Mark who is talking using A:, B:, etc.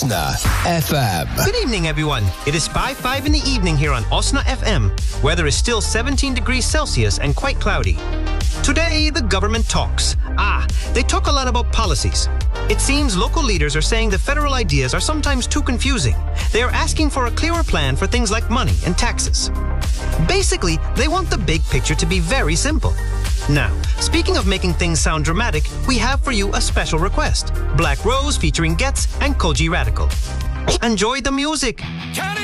A: Osna FM.
B: Good evening, everyone. It is 5:05 in the evening here on Osna FM. Weather is still 17 degrees Celsius and quite cloudy. Today, the government talks. They talk a lot about policies. It seems local leaders are saying the federal ideas are sometimes too confusing. They are asking for a clearer plan for things like money and taxes. Basically, they want the big picture to be very simple. Now, speaking of making things sound dramatic, we have for you a special request. Black Rose featuring Getz and Koji Radical. Enjoy the music.